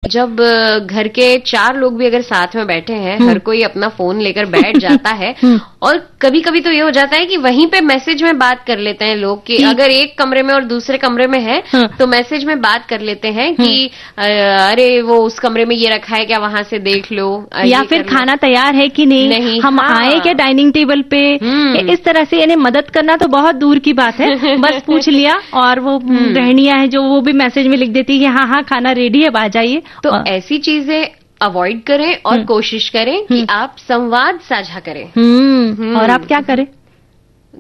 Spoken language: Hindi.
जब घर के 4 लोग भी अगर साथ में बैठे हैं, हर कोई अपना फोन लेकर बैठ जाता है और कभी कभी तो ये हो जाता है कि वहीं पे मैसेज में बात कर लेते हैं लोग कि अगर एक कमरे में और दूसरे कमरे में है तो मैसेज में बात कर लेते हैं कि अरे वो उस कमरे में ये रखा है क्या, वहां से देख लो, या फिर खाना तैयार है कि नहीं, हम आए क्या डाइनिंग टेबल पे, इस तरह से। यानी मदद करना तो बहुत दूर की बात है, बस पूछ लिया और वो गृहिणियां है जो वो भी मैसेज में लिख देती है कि हाँ खाना रेडी है, आ जाइए। तो ऐसी चीजें अवॉइड करें और कोशिश करें कि आप संवाद साझा करें। और आप क्या करें?